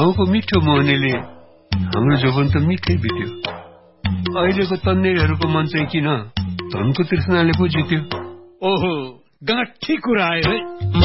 गाउँको मिठो मोहनीले हाम्रो जोबन त मिठै बित्यो। अहिलेको तन्नेहरूको मन चाहिँ किन धनको तृष्णाले पो जित्यो। ओहो, गाँठी कुरा आयो है।